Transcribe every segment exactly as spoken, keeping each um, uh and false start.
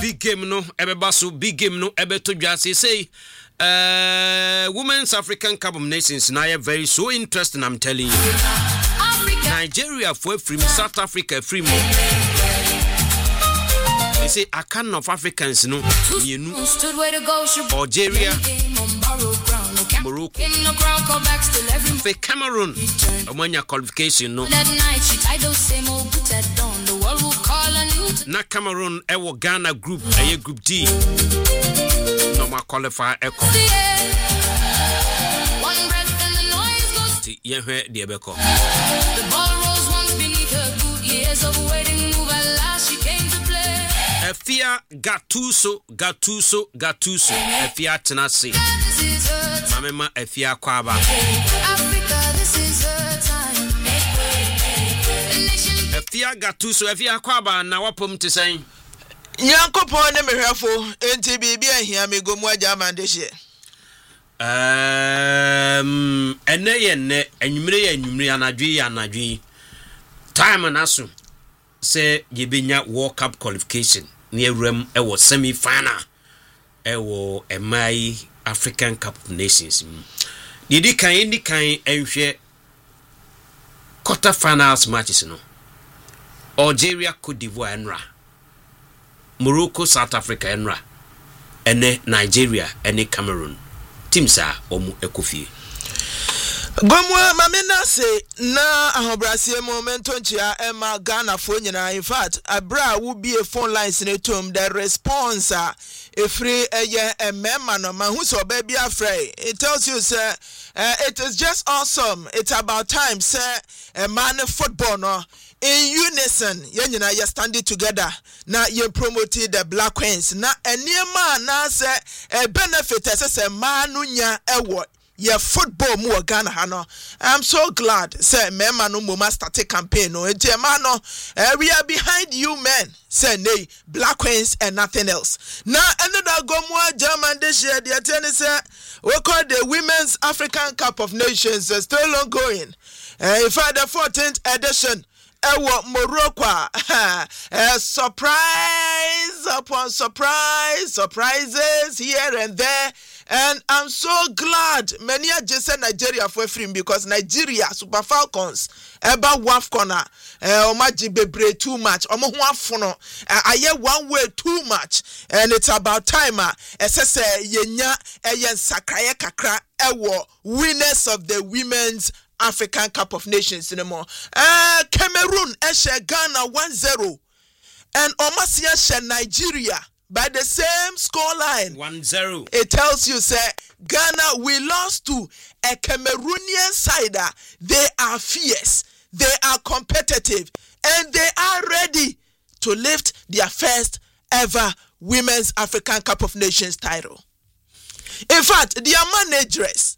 big game no ebeba so big game no ebeto dwase say uh Women's African Cup of Nations now very so interesting, I'm telling you. Africa. Nigeria for free, South Africa free. They say a can of Africans no you know Algeria, Morocco, for Cameroon among your qualification no na Cameroon ewo Ghana group a group D no ma qualify echo yeah the ebeko the ball rose once beneath her boot years of waiting move at last she came to play Efia Gattuso Gattuso Gattuso Efia Tenase Mamema Efia Kwaba Africa this is her time Efia Gattuso Efia Kwaba na wapom te sen Yankopon ne mehwefo enti bibia hia megomu agya mandehye Um, ene ye ne enwumre ye enwumre anadwe ye anadwe time na so say ye benya World Cup qualification ne ewram e wo semi final e wo emai African Cup of Nations ye di kan ndi kan enhwe quarter finals matches no Algeria Cote d'Ivoire enra Morocco South Africa enra ene Nigeria ene Cameroon teams are omu ekofie Gomwa mamena se na ahobrasie momento nchia ema Ghana fo nyina in fact abra wo be a phone lines in tom the response a free eye emema no mahu so ba bia afrey it tells you say uh, it is just awesome. It's about time say a man football no in unison yenyina ye standing together na ye promote the Black Queens na eniema na say a benefit say man no nya ewo ye football mu Ghana ha no. I'm so glad say mema no moma start a campaign no enti ma no uh, we are behind you men say nay Black Queens and nothing else. Now another gomwa German this year the attorney say we call the Women's African Cup of Nations uh, still ongoing. Uh, in fact the fourteenth edition Ewo Morocco, a surprise upon surprise, surprises here and there, and I'm so glad many are just said Nigeria for free because Nigeria Super Falcons eba wafkona eh omaji bebre too much omo ho afono aye one way too much and it's about time ah esese yenya eyen sakraye kakra ewo winners of the Women's African Cup of Nations anymore. Uh, Cameroon eshe Ghana one zero and Omasia she Nigeria by the same score line one zero. It tells you say Ghana we lost to a Cameroonian side. They are fierce, they are competitive, and they are ready to lift their first ever Women's African Cup of Nations title. In fact, their manageress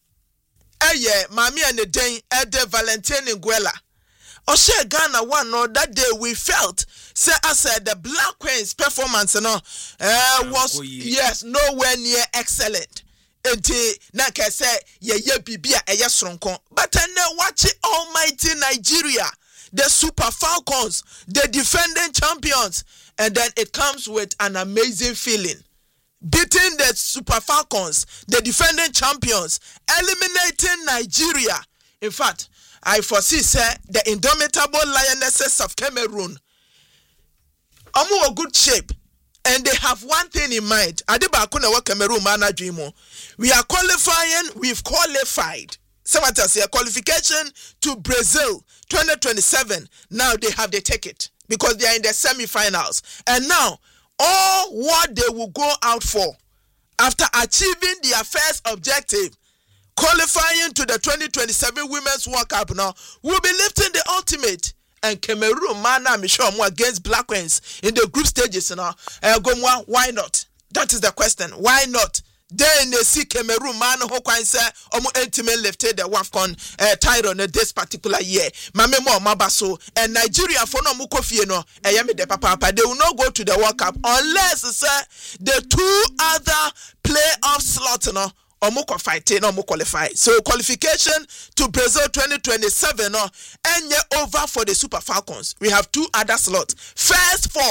Eye, Mami and the Dane Ede Valentine Nguela. Oshe Ghana one no that day we felt say I said the Black Queens performance no uh, was yes nowhere near excellent. Enti na ka say ye ye bibia eye sronko. But then watch it almighty Nigeria, the Super Falcons, the defending champions, and then it comes with an amazing feeling. Beating the Super Falcons, the defending champions, eliminating Nigeria. In fact, I foresee say the indomitable Lionesses of Cameroon are in good shape, and they have one thing in mind. Adibakuna wa Cameroon manajimo. We are qualifying. We've qualified. Someone say a qualification to Brazil twenty twenty-seven. Now they have the ticket because they are in the semi-finals, and now. All what they will go out for after achieving their first objective, qualifying to the twenty twenty-seven Women's World Cup now, will be lifting the ultimate. And Cameroon, man, I'm sure more against Black Queens in the group stages now. Uh, why not? That is the question. Why not? Then they see Cameroon man who can say omo ultimate lifted the WAFCON uh, title in this particular year. Mame mo mabaso and Nigeria for no mukofie no eyame de papa papa they will not go to the World Cup unless say the two other playoff slots no omo fight no omo qualify. So qualification to Brazil twenty twenty-seven no enye over for the Super Falcons. We have two other slots. First four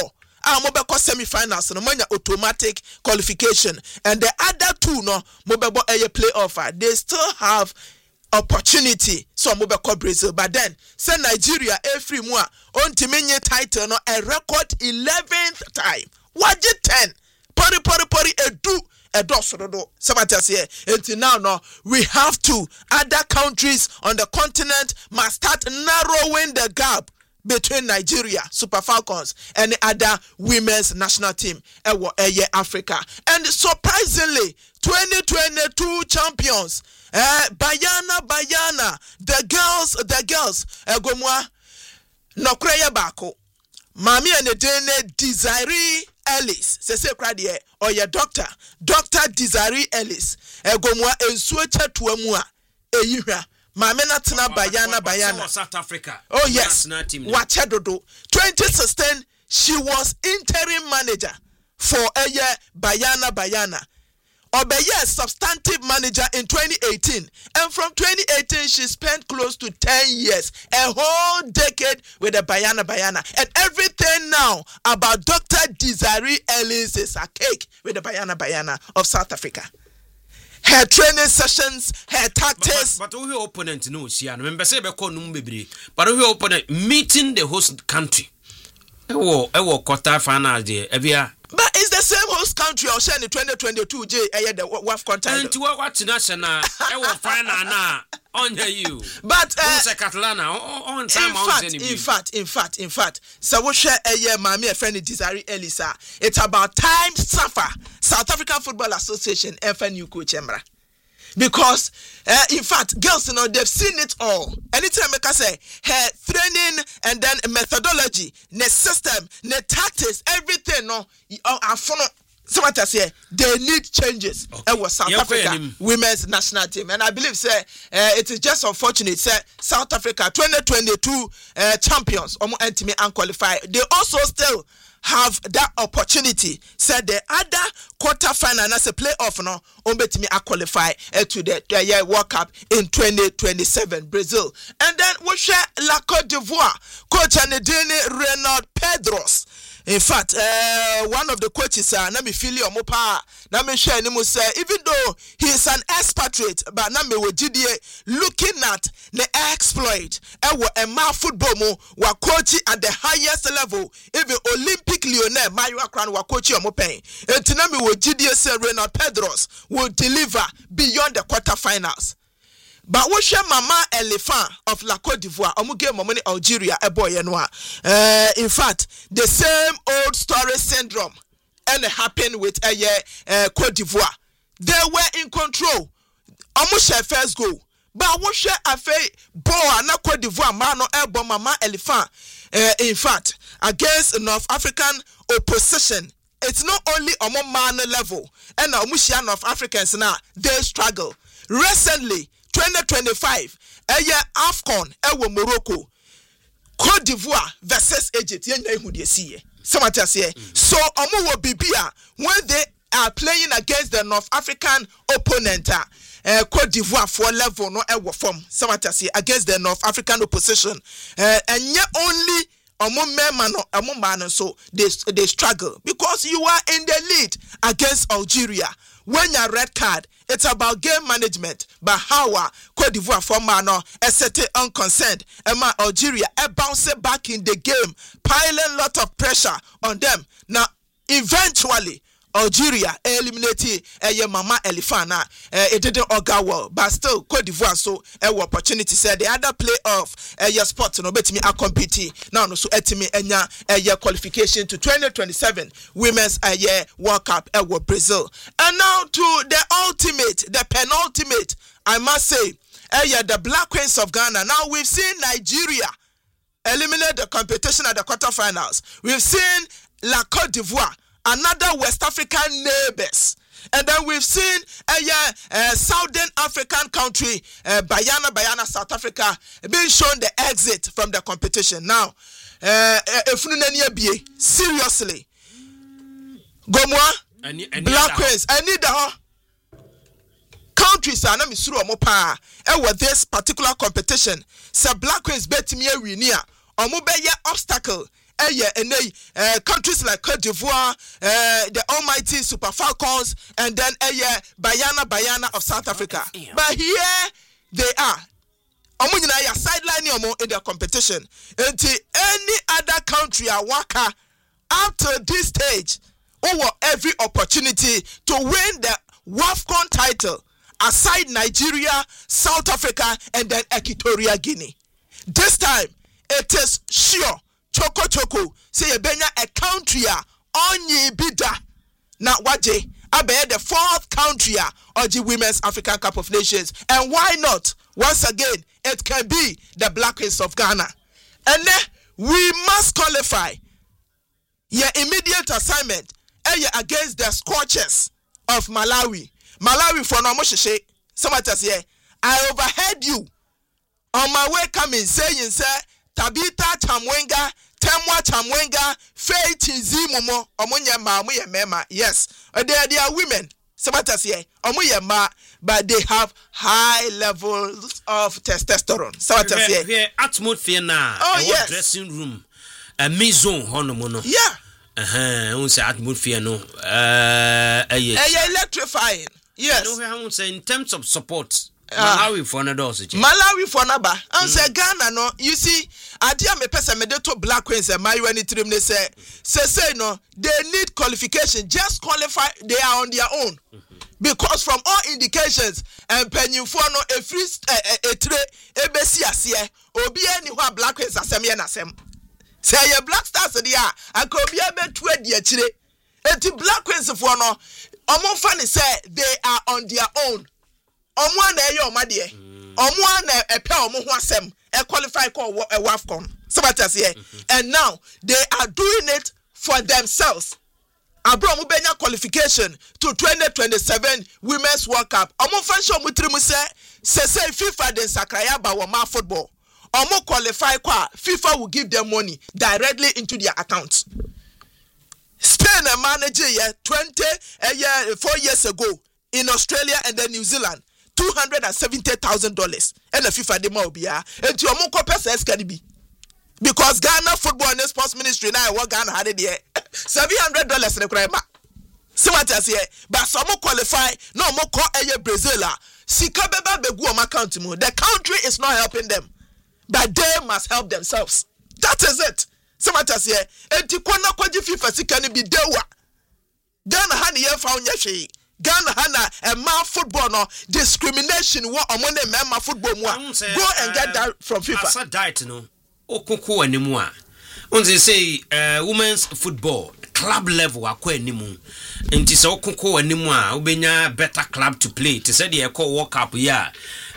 a mobeko semi-finals no manya automatic qualification, and the other two no mobebo a playoff, they still have opportunity. So mobeko Brazil, but then say Nigeria every mois on timenye title no a record eleventh time. What ten? Pori pori pori edu edosodo. Sabatasie. Until now no we have to other countries on the continent must start narrowing the gap between Nigeria, Super Falcons, and the other women's national team, Ewo Eye Africa. And surprisingly, twenty twenty-two champions, uh, Bayana, Bayana, the girls, the girls, Egomwa, Nokreya Bako, Mami and the Dene Desiree Ellis, Sese Kradie, or your doctor, Doctor Desiree Ellis, Egomwa, and Switcher to Emua, Eyira. Mamena Tina Bayana Bayana. South Africa. Oh yes. Wachedodo. twenty sixteen, she was interim manager for a year Bayana Bayana. Obeye substantive manager in twenty eighteen. And from twenty eighteen, she spent close to ten years, a whole decade with the Bayana Bayana. And everything now about Doctor Desiree Ellis is a cake with the Bayana Bayana of South Africa. Her training sessions, her tactics. But who opponent no see? Remember say be call numbebre. But who opponent meeting the host country? Ewo ewo quarter final there. Evia. But it's the same host country. I'll share in twenty twenty-two. J. I had the W A F content. And to what national? Ewo final na on you. But uh, Catalana on time. In fact, in fact, in fact, in fact. So we share a year. My me friend Desiree Elisa. It's about time. Safa South African Football Association. F N U coach Emra. Because, uh, in fact, girls, you know, they've seen it all. Anytime I can say, her training and then methodology, the system, the tactics, everything, no, are follow. Somebody say they need changes. Okay. It was South You're Africa women's national team, and I believe, say, uh, it is just unfortunate. Say South Africa twenty twenty-two uh, champions, almost ultimate unqualified. They also still have that opportunity. Said the other quarter final as a playoff no umbetimi a qualify uh, to the uh, World Cup in twenty twenty-seven Brazil. And then we share La Côte d'Ivoire coach Anedine Renaud Pedros. In fact, uh, one of the coaches, uh, Nami Fili Omopa, Nami share Nimu say, even though he is an expatriate, but Nami Wojidie looking at the exploit, Ewo Emma football mo wa coach at the highest level, even Olympic Lionel Mario Crown wa coach Omopen. And Nami Wojidie say Renaud Pedros will deliver beyond the quarterfinals. But we share Mama Elephant of La Côte d'Ivoire, Omuge Momoni Algeria, a boy and uh in fact, the same old story syndrome and it happened with a uh, Côte d'Ivoire. They were in control. Almost share first goal. But we share a fay boy na Côte d'Ivoire mano elbow Mama Elephant. Uh, in fact, against North African opposition. It's not only on man level and Omushia North Africans now they struggle. Recently twenty twenty-five, a year AFCON, Ewo Morocco, Côte d'Ivoire versus Egypt. Somebody say, so Omo will be here when they are playing against the North African opponent. Uh, Côte d'Ivoire for level no Ewo form. Somebody say against the North African opposition, uh, and yet only Omo men Omo man so they they struggle because you are in the lead against Algeria. When your red card, it's about game management. But how Côte d'Ivoire for man a certain unconcerned, and my Algeria a bounce back in the game, piling lot of pressure on them. Now, eventually, Algeria eliminated a Mama Elefana. It didn't all go well, but still Côte d'Ivoire so a opportunity said the other playoff a year spot no bet me a compete now no so etimi enya a year qualification to twenty twenty-seven women's a year World Cup a Brazil. And now to the ultimate, the penultimate, I must say, a year the Black Queens of Ghana. Now we've seen Nigeria eliminate the competition at the quarterfinals. We've seen La Côte d'Ivoire, another West African neighbors. And then we've seen a uh, uh, Southern African country, uh, Bayana, Bayana, South Africa, being shown the exit from the competition. Now, if uh, seriously, Gomwa, Black Queens, I need the countries are not misuru omopa. And with this particular competition, so Black Queens bet me a winia, or mobile obstacle. ɛyɛ ɛnɛ uh, countries like Cote d'Ivoire, uh, the almighty Super Falcons, and then ɛyɛ Bayana Bayana of South Africa. But here they are. Omo nyina ya sideline omo in the competition. Until any other country a waka up to this stage, over every opportunity to win the WAFCON title aside Nigeria, South Africa, and then Equatorial Guinea. This time, it is sure Choco Choco say benya a country onye bida na waje abe the fourth country of the Women's African Cup of Nations. And why not? Once again, it can be the Black Queens of Ghana. And then we must qualify. Your immediate assignment is against the Scorchers of Malawi. Malawi for no moshe. Somebody say, I overheard you on my way coming saying, sir, Tabitha Chamwenga, Temwa Chamwenga, Faith Zimumo, Omunya Ma, Muya Mema. Yes, they are, they are women. Somebody say, Omuya Ma, but they have high levels of testosterone. Somebody say, here atmosphere now. Oh, yes. Dressing room, a maison, honomono. Yeah. Uh huh. I say atmosphere no. Uh, yes. Electrifying. Yes. No, say in terms of support. Malawi for another also. Malawi for another. And say Ghana no. You see, adia me pesa me de to Black Queens and my when it trim they say say say no. They need qualification. Just qualify. They are on their own. Because from all indications, and penny for no a free a tre a besi asie obi any who Black Queens asem ye na asem. Say ye Black Stars dia akobia be two di akire. Enti Black Queens for no omo fa ni say they are on their own. Omo na ye oma de. Omo na epe omo ho asem e qualify call a WAFCON. Somebody say and now they are doing it for themselves. Abro mu benya qualification to twenty twenty-seven Women's World Cup. Omo fa show mu trimu say say say FIFA den sakraya ba wo ma football. Omo qualify kwa FIFA will give them money directly into their accounts. Spain and manager yeah twenty a year four years ago in Australia and then New Zealand two hundred seventy thousand dollars and the FIFA de ma obi a enti omo ko pesa eskadi bi because Ghana Football and Sports Ministry now what Ghana had there seven hundred dollars ne kra ma see what I say but some qualify no mo ko eye Brazil a sika beba begu o account mu the country is not helping them but they must help themselves. That is it. See what I say enti kwana kwaji FIFA sika ne bi dewa Ghana ha ne ye fa onye hwe Ghana hana a man football no discrimination what among them man football mo go and get that from FIFA. Asa diet no okoko animu a unze say uh, women's football club level akwa animu nti se okoko animu a obenya better club to play to say the call World Cup ya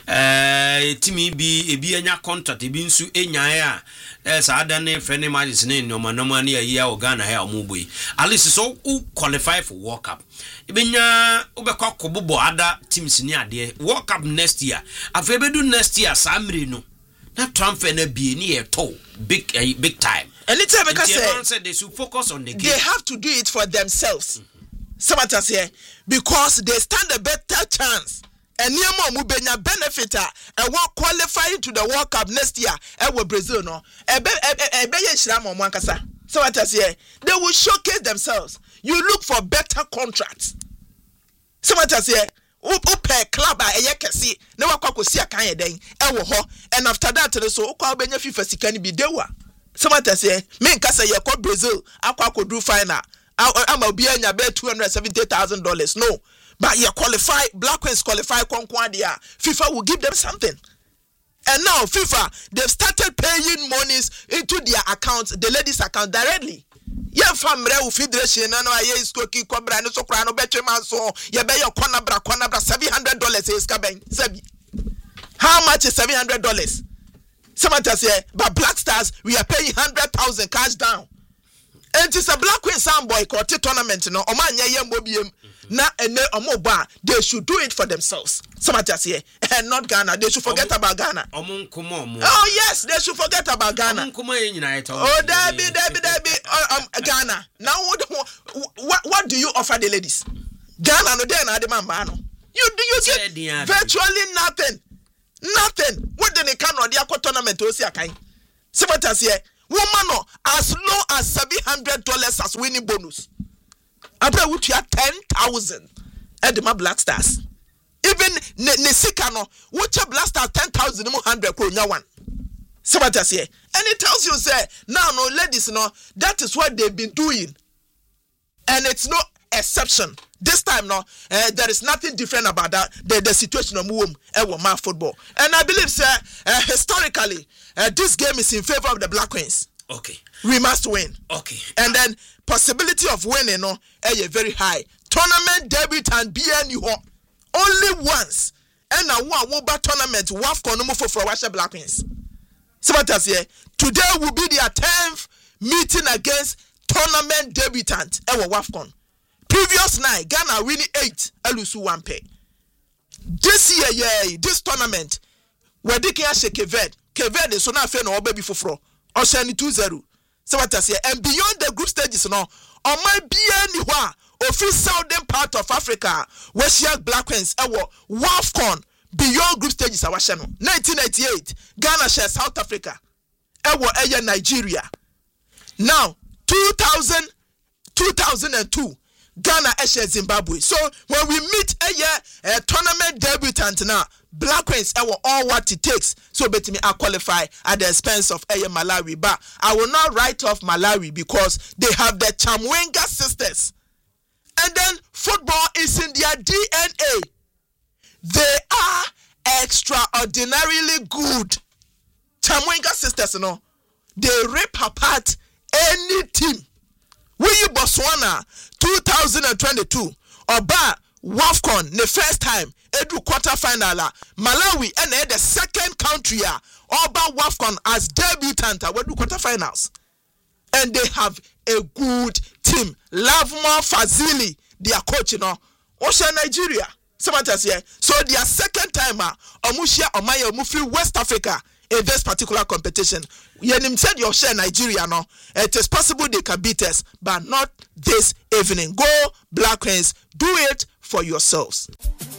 eh timi bi ebi enya contract ebi nsu enya ya eh sa adane friendly matches ne no manoma ne ya Ghana ha omugbo at least so qualify for World Cup ibenya obekwa kobobo ada teams ni ade World Cup next year afebedu next year samre no na transfer na bi ni e to big uh, big time anytime I say, say they should focus on the game. They have to do it for themselves. Somebody say because they stand a better chance and niamo mu benya benefit and what qualifying to the World Cup next year e wo Brazil no e be e be ye hira mo ankasa. Somebody say they will showcase themselves. You look for better contracts. Somebody say per club a eye kese na wakwa kosi akan ye den e wo ho and after that so kwa benya FIFA sika ni bi dewa. Somebody say me nkasa ye kwa Brazil akwa kodu final ama obi anya be two hundred seventy thousand dollars no but you qualify Black Queens qualify konkwa dia FIFA will give them something. And now FIFA they've started paying monies into their accounts, the ladies account directly. Yeah, family federation no aye skoki kobra no so kra no betwe man so ye be your corner bra corner bra seven hundred dollars is kaben sebi. How much is seven hundred dollars? Somebody say but Black Stars we are paying one hundred thousand cash down. And it's a Black Queen sound boycott tournament no omanya ye mbobiem na ene omoba they should do it for themselves. Somebody say and not Ghana they should forget about Ghana. Oh yes, they should forget about Ghana. Oh Debbie Debbie Debbie um, Ghana. Now what, what what do you offer the ladies? Ghana no dey na the man no. You do you get virtually nothing. Nothing. What do they can or the tournament o si akan. Somebody say woman no as low as seven hundred dollars as winning bonus. Abra would you have ten thousand at the Black Stars. Even Nesikano, which a Black Stars ten thousand hundred kronya one. So what I say, and it tells you say now no ladies no that is what they've been doing, and it's no exception. This time no, uh, there is nothing different about that. The, the situation of womb and woman football, and I believe sir uh, historically uh, this game is in favor of the Black Queens. Okay, we must win. Okay, and then possibility of winning no, uh, very high. Tournament debutant B N U only once, and now one woba tournament WAFCON no for for Russia Black Queens. So what I say, today will be their tenth meeting against tournament debutant ewa WAFCON. Previous night, Ghana winning eight, Elusu one pay. This year, yeah, this tournament, where they can shake Keved. Keved is so now fair no baby for fro. Or shiny two zero. So what I say, and beyond the group stages, no, on my B N wa, official southern part of Africa, where she has Black Queens, ewa WAFCON. Beyond group stages, our channel. nineteen ninety-eight, Ghana shares South Africa. Ewo eye Nigeria. Now, two thousand, two thousand two, Ghana shares Zimbabwe. So when we meet a year a tournament debutant now, Black Queens ewo all what it takes. So bet me I qualify at the expense of Eye Malawi. But I will not write off Malawi because they have the Chamwenga sisters. And then football is in their D N A. They are extraordinarily good. Chamwenga sisters, you know, they rip apart any team. We Botswana two thousand twenty-two, Oba WAFCON the first time, Edu quarter final, Malawi and the second country, Oba WAFCON as debutant, Edu quarter finals, and they have a good team. Lavmo Fazili, their coach, you know, Ocean Nigeria. So their second timer, Omushia Omaya Omufi West Africa in this particular competition. Yenim said your share Nigeria no. It is possible they can beat us, but not this evening. Go Black Queens, do it for yourselves.